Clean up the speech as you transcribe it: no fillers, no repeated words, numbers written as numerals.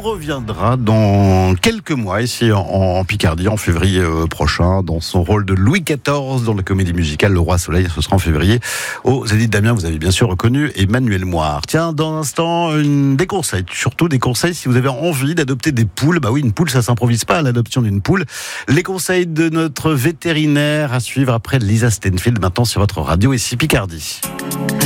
reviendra dans quelques mois ici en Picardie, en février prochain, dans son rôle de Louis XIV dans la comédie musicale Le Roi Soleil. Ce sera en février au Zénith d'Amiens. Vous avez bien sûr reconnu Emmanuel Moire. Tiens, dans un instant, des conseils, surtout des conseils si vous avez envie d'adopter des poules. Bah oui, une poule, ça s'improvise pas, l'adoption d'une poule. Les conseils de notre vétérinaire à suivre après Lisa Stenfield, maintenant sur votre radio ici Picardie.